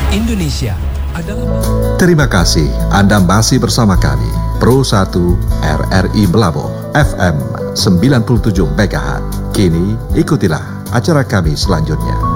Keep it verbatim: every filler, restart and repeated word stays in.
Indonesia adalah... Terima kasih Anda masih bersama kami. Pro satu R R I Belabo F M sembilan puluh tujuh megahertz. Kini ikutilah acara kami selanjutnya.